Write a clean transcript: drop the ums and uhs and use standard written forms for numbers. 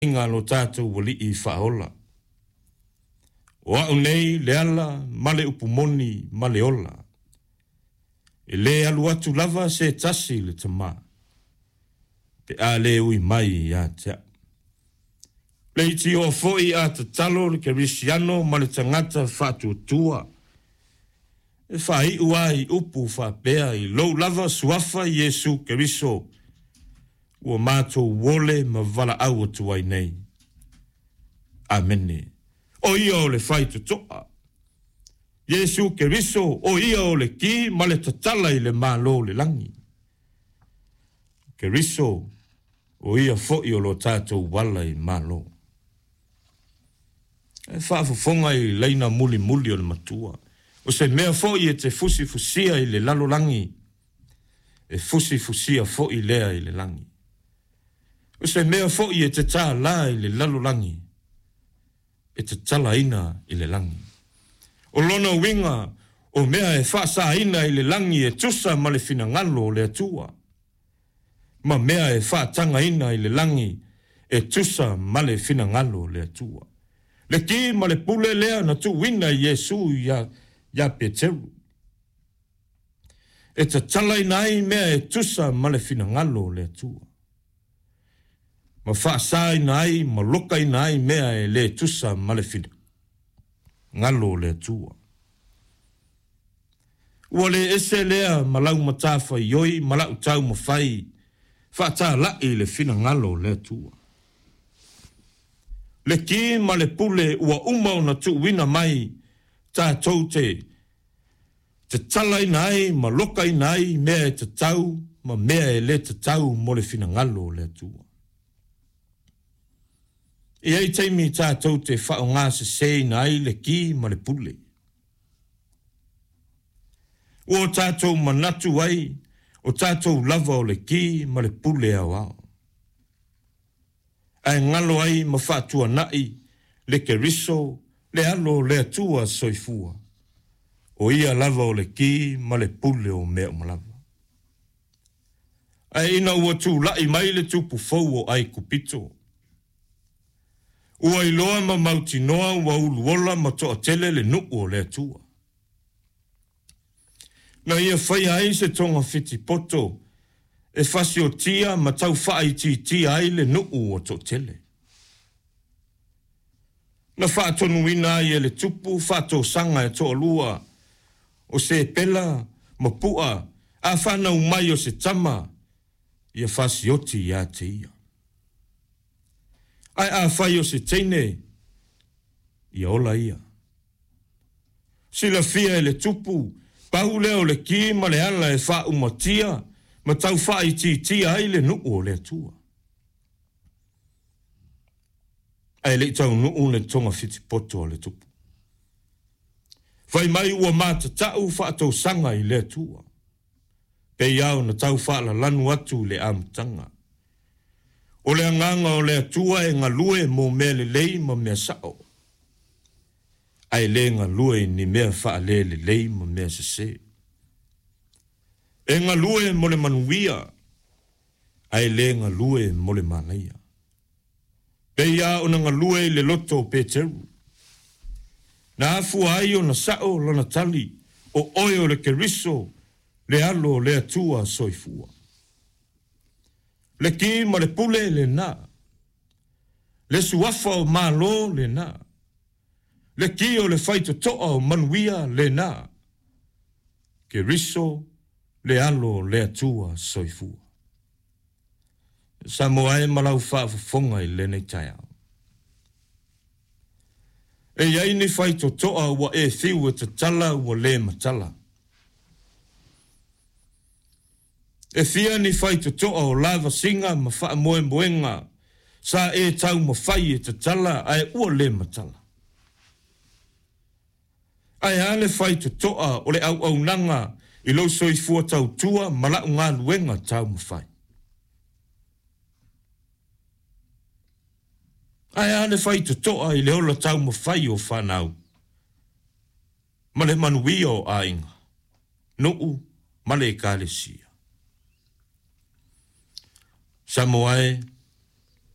Inga lo tātou wali I whaola. O au nei le ala male upumoni male ola. E le alu atu lava se tasi le tama. Pe a le ui mai ia tea. Le iti o foi a te talo le kerisiano male tangata whatu tua. E whai uai upu whapea I lou lava suafa Yesu keriso. Ua mātou wole ma vala au atu ai nei. Amene. O ia o le whai tutoa. Yesu keriso o ia o le ki ma le tatala I le malo le langi. Keriso o ia foi o lo tātou wala I malo. E whaafafonga I leina muli muli o le matua. O se mea foi e te fusi fusia I le lalo langi. E fusi fusia foi lea I le langi. O se mea foi e te tā la I le lalo langi. E te tala ina I le langi. O lona winga o mea e whaasa ina I le langi e tusa ma le fina ngalo le atua. Ma mea e whaatanga ina I le langi e tusa ma le fina ngalo le atua. Le ki ma le pule lea na tu wina Yesu ya Peteru. E te tala ina I mea e tusa ma le fina ngalo le atua. Ma whaasa ina ai, ma loka ina ai mea e le tusa ma le fina. Ngalo le atua. Ua le ese lea ma lau matafa ioi, ma lau tau ma fai. Whaata lai le fina ngalo le atua. Le ki ma le pule ua umau na tu wina mai, tā tau te tala ina ai, ma loka ina ai, mea e te tau, ma mea e le te tau mo le fina ngalo le atua. E ai teimi tātou te whao ngā se ina ai le ki ma le pule. O tātou manatu ai, o tātou lava o le ki ma le pule au au. Ai ngalo ai ma whātua nai, le keriso, le alo le atua soifua. O ia lava o le ki ma le pule o mea malava. Ai ina ua tū lai mai le tupu fau o ai kupito. Ua iloa ma mauti noa ua uluola ma toa tele le nuku o le atua. Na ia whai ai se tonga whiti poto, e whasi o tia ma tau whai tia ai le nuku o toa tele. Na whaatonu ina ai e le tupu, whaato sanga e toa lua, o se pela, ma pua, a whanau mai o se tama, ia whasi o tia te ia. Ai a whai o se teine, ia ola ia. Sila fia e le tupu, pahu leo le ki ma le ala e wha umatia, ma tau wha I tia ai le nuku o le atua. Ai le tau nuku le tonga whiti poto o le tupu. Whai mai ua mata tau wha tau sanga I le atua. Pei au na tau wha la lanu atu le amtanga. O le anganga o le atua e ngā lue mo mea le lei ma mea sao. Ai le ngā lue ni mea wha le lei ma mea se. E ngā lue mo le manuia. Ai le ngā lue mo le manaia. Peia o na ngā lue le loto o Peteru. Na afu ai o na sao lana tali o oe o le keriso le alo le atua soifua. Le ki ma le pule le na. Le suafa o malo le na. Le ki o le whaito toa o manuia le na. Ke riso le alo le atua soifua. Samoa e malau whaafafonga I le nei tai au. E iai ni whaito toa ua e thiu e te tala ua le matala. E fia ni whaito toa o lava singa ma wha moe moenga sa e tau ma whai e te tala ai ua le matala. Ai ale whaito toa o le au nanga I lo soifua tau tua ma lau ngā luenga tau ma whai. Ai ale whaito toa I le ola tau ma whai o whanau. Ma le manuia o a inga. Nuu ma le kālesia. Samoae,